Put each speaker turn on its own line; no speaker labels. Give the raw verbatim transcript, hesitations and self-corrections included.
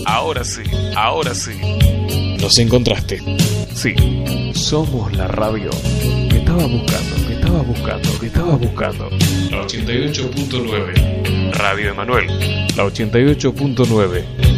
ahora sí, ahora sí.
Nos encontraste.
Sí, somos la radio que estaba buscando, que estaba buscando, que estaba buscando.
La ochenta y ocho punto nueve.
Radio Emanuel, la ochenta y ocho punto nueve.